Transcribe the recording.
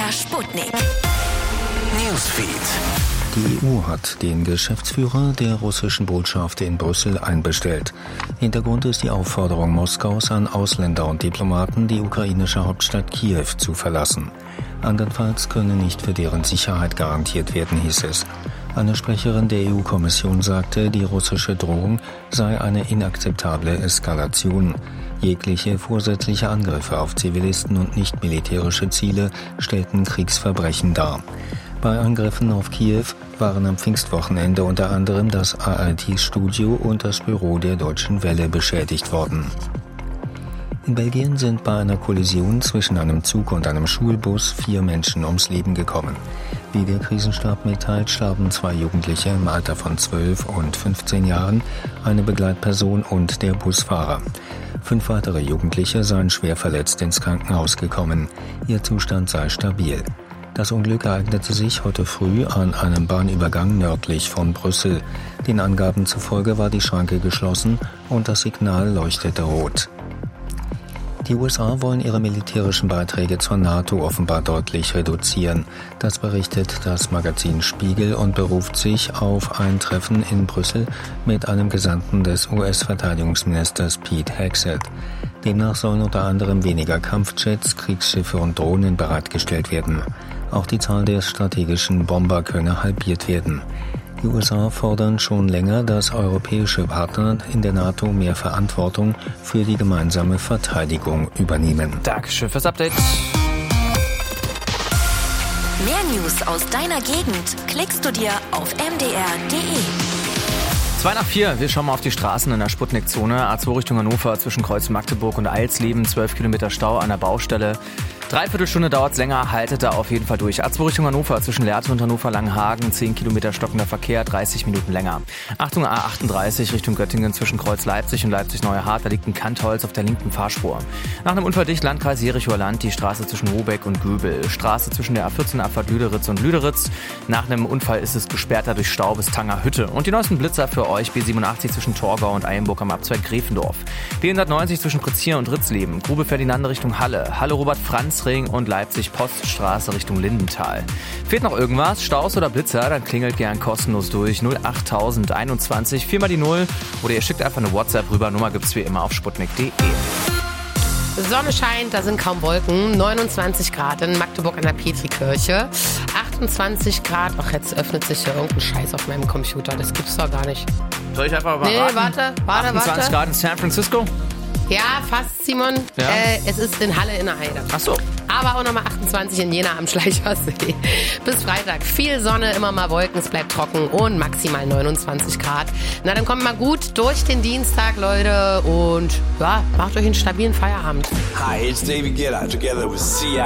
MDR Sputnik. Newsfeed. Die EU hat den Geschäftsführer der russischen Botschaft in Brüssel einbestellt. Hintergrund ist die Aufforderung Moskaus an Ausländer und Diplomaten, die ukrainische Hauptstadt Kiew zu verlassen. Andernfalls könne nicht für deren Sicherheit garantiert werden, hieß es. Eine Sprecherin der EU-Kommission sagte, die russische Drohung sei eine inakzeptable Eskalation. Jegliche vorsätzliche Angriffe auf Zivilisten und nicht militärische Ziele stellten Kriegsverbrechen dar. Bei Angriffen auf Kiew waren am Pfingstwochenende unter anderem das ARD-Studio und das Büro der Deutschen Welle beschädigt worden. In Belgien sind bei einer Kollision zwischen einem Zug und einem Schulbus 4 Menschen ums Leben gekommen. Wie der Krisenstab mitteilt, starben 2 Jugendliche im Alter von 12 und 15 Jahren, eine Begleitperson und der Busfahrer. 5 weitere Jugendliche seien schwer verletzt ins Krankenhaus gekommen. Ihr Zustand sei stabil. Das Unglück ereignete sich heute früh an einem Bahnübergang nördlich von Brüssel. Den Angaben zufolge war die Schranke geschlossen und das Signal leuchtete rot. Die USA wollen ihre militärischen Beiträge zur NATO offenbar deutlich reduzieren. Das berichtet das Magazin Spiegel und beruft sich auf ein Treffen in Brüssel mit einem Gesandten des US-Verteidigungsministers Pete Hegseth. Demnach sollen unter anderem weniger Kampfjets, Kriegsschiffe und Drohnen bereitgestellt werden. Auch die Zahl der strategischen Bomber könne halbiert werden. Die USA fordern schon länger, dass europäische Partner in der NATO mehr Verantwortung für die gemeinsame Verteidigung übernehmen. Dankeschön fürs Update. Mehr News aus deiner Gegend klickst du dir auf mdr.de. 2 nach 4, wir schauen mal auf die Straßen in der Sputnik-Zone. A2 Richtung Hannover zwischen Kreuz Magdeburg und Eilsleben, 12 Kilometer Stau an der Baustelle. 3/4 Stunde dauert es länger, haltet da auf jeden Fall durch. A2 Richtung Hannover zwischen Lehrte und Hannover-Langenhagen, 10 Kilometer stockender Verkehr, 30 Minuten länger. Achtung, A38 Richtung Göttingen zwischen Kreuz Leipzig und Leipzig-Neuerhardt, da liegt ein Kantholz auf der linken Fahrspur. Nach einem Unfall dicht Landkreis Jerichoer Land, die Straße zwischen Robeck und Göbel. Straße zwischen der A14 Abfahrt Lüderitz und Lüderitz. Nach einem Unfall ist es gesperrter durch Stau bis Tanger Hütte. Und die neuesten Blitzer für euch, B87 zwischen Torgau und Eilenburg am Abzweig Gräfendorf. B190 zwischen Prizier und Ritzleben. Grube Ferdinande Richtung Halle. Halle Robert-Franz-Ring und Leipzig-Poststraße Richtung Lindenthal. Fehlt noch irgendwas? Staus oder Blitzer? Dann klingelt gern kostenlos durch 08021 4 mal die 0 oder ihr schickt einfach eine WhatsApp rüber. Nummer gibt's wie immer auf sputnik.de. Sonne scheint, da sind kaum Wolken. 29 Grad in Magdeburg an der Petrikirche. 28 Grad. Ach, jetzt öffnet sich ja irgendein Scheiß auf meinem Computer. Das gibt's doch gar nicht. Soll ich einfach mal warte. 28 Grad in San Francisco? Ja, fast, Simon. Ja. Es ist in Halle in der Heide. Ach so. Aber auch nochmal 28 in Jena am Schleichersee. Bis Freitag viel Sonne, immer mal Wolken, es bleibt trocken und maximal 29 Grad. Na, dann kommt mal gut durch den Dienstag, Leute. Und ja, macht euch einen stabilen Feierabend. Hi, it's David Guetta together with Sia